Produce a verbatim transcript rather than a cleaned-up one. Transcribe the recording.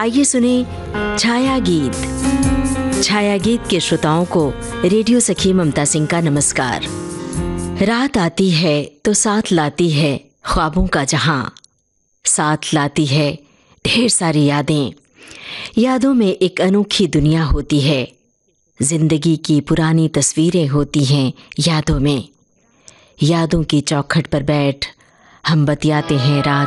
आइए सुने छाया गीत। छाया गीत के श्रोताओं को रेडियो सखी ममता सिंह का नमस्कार। रात आती है तो साथ लाती है ख्वाबों का जहां, साथ लाती है ढेर सारी यादें। यादों में एक अनोखी दुनिया होती है, जिंदगी की पुरानी तस्वीरें होती हैं यादों में। यादों की चौखट पर बैठ हम बतियाते हैं रात